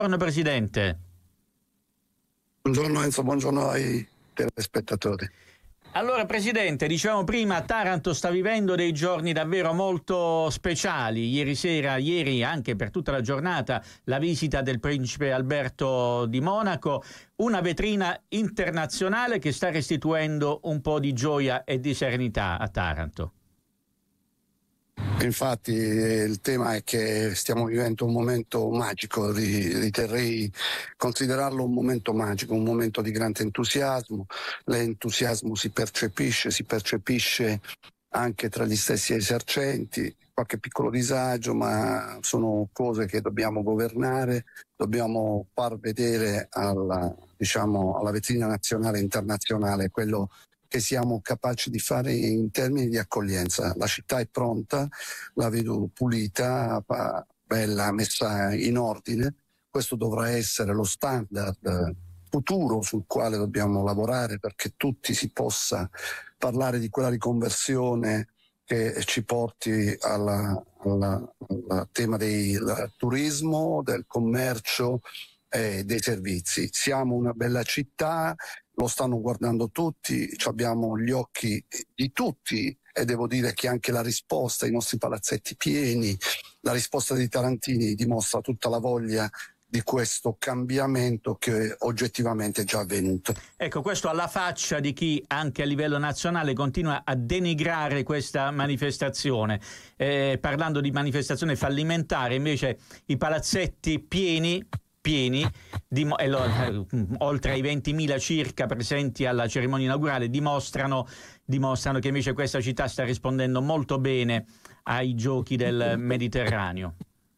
Buongiorno Presidente. Buongiorno Enzo, buongiorno ai telespettatori. Allora Presidente, dicevamo prima, Taranto sta vivendo dei giorni davvero molto speciali. Ieri anche per tutta la giornata, la visita del principe Alberto di Monaco, una vetrina internazionale che sta restituendo un po' di gioia e di serenità a Taranto. Infatti il tema è che stiamo vivendo un momento magico, riterrei considerarlo un momento magico, un momento di grande entusiasmo. L'entusiasmo si percepisce anche tra gli stessi esercenti, qualche piccolo disagio, ma sono cose che dobbiamo governare, dobbiamo far vedere alla vetrina nazionale e internazionale quello che siamo capaci di fare in termini di accoglienza. La città è pronta, la vedo pulita, bella, messa in ordine. Questo dovrà essere lo standard futuro sul quale dobbiamo lavorare, perché tutti si possa parlare di quella riconversione che ci porti al tema del turismo, del commercio e dei servizi. Siamo una bella città, lo stanno guardando tutti, abbiamo gli occhi di tutti e devo dire che anche la risposta, i nostri palazzetti pieni, la risposta dei tarantini dimostra tutta la voglia di questo cambiamento che oggettivamente è già avvenuto. Ecco, questo alla faccia di chi anche a livello nazionale continua a denigrare questa manifestazione, parlando di manifestazione fallimentare. Invece i palazzetti pieni, oltre ai 20.000 circa presenti alla cerimonia inaugurale, dimostrano che invece questa città sta rispondendo molto bene ai giochi del Mediterraneo.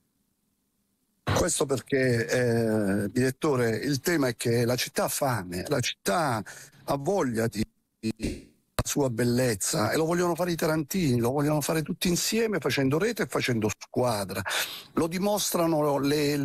Questo perché, direttore, il tema è che la città ha fame, la città ha voglia di la sua bellezza e lo vogliono fare i tarantini, lo vogliono fare tutti insieme facendo rete e facendo squadra. Lo dimostrano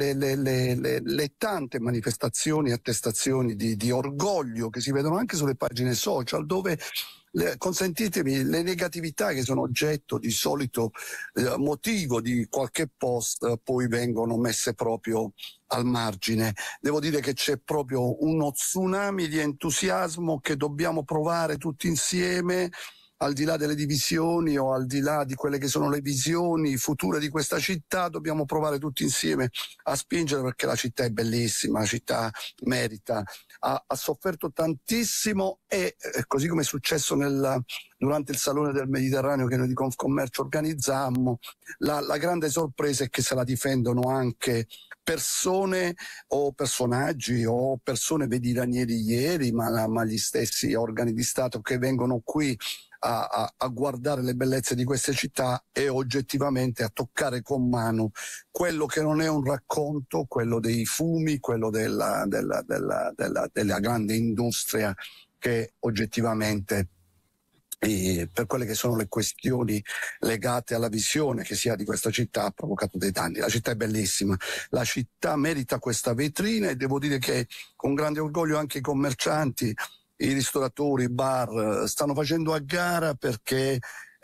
le tante manifestazioni e attestazioni di orgoglio che si vedono anche sulle pagine social, dove consentitemi, le negatività che sono oggetto di solito motivo di qualche post poi vengono messe proprio al margine. Devo dire che c'è proprio uno tsunami di entusiasmo che dobbiamo provare tutti insieme, al di là delle divisioni o al di là di quelle che sono le visioni future di questa città. Dobbiamo provare tutti insieme a spingere, perché la città è bellissima, la città merita. Ha sofferto tantissimo e così come è successo durante il Salone del Mediterraneo che noi di Confcommercio organizzammo, la grande sorpresa è che se la difendono anche persone o personaggi o persone, vedi Ranieri ieri, ma gli stessi organi di Stato che vengono qui a guardare le bellezze di queste città e oggettivamente a toccare con mano quello che non è un racconto, quello dei fumi, quello della grande industria che oggettivamente, per quelle che sono le questioni legate alla visione che si ha di questa città, ha provocato dei danni. La città è bellissima, la città merita questa vetrina e devo dire che con grande orgoglio anche i commercianti, i ristoratori, i bar stanno facendo a gara perché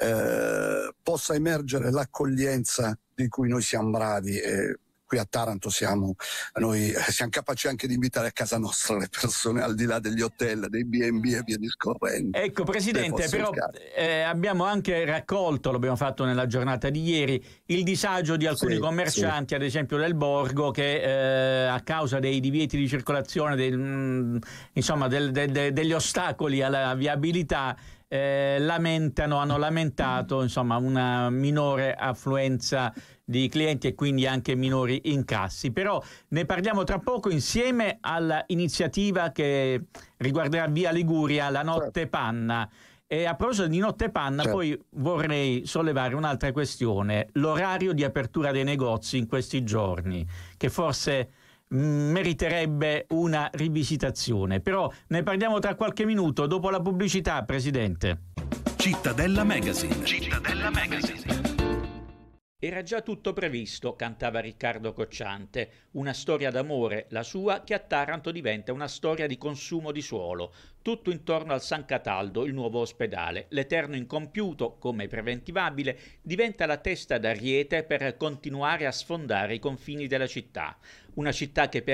possa emergere l'accoglienza di cui noi siamo bravi. Qui a Taranto siamo capaci anche di invitare a casa nostra le persone, al di là degli hotel, dei B&B e via discorrendo. Ecco Presidente, però abbiamo anche raccolto, l'abbiamo fatto nella giornata di ieri, il disagio di alcuni commercianti, ad esempio del Borgo, che a causa dei divieti di circolazione, degli ostacoli alla viabilità, hanno lamentato una minore affluenza di clienti e quindi anche minori incassi. Però ne parliamo tra poco insieme all'iniziativa che riguarderà Via Liguria, la Notte Panna. E a proposito di Notte Panna, poi vorrei sollevare un'altra questione: l'orario di apertura dei negozi in questi giorni, che forse meriterebbe una rivisitazione. Però ne parliamo tra qualche minuto, dopo la pubblicità, Presidente. Cittadella Magazine. Era già tutto previsto, cantava Riccardo Cocciante, una storia d'amore, la sua, che a Taranto diventa una storia di consumo di suolo, tutto intorno al San Cataldo, il nuovo ospedale. L'eterno incompiuto, come preventivabile, diventa la testa d'ariete per continuare a sfondare i confini della città. Una città che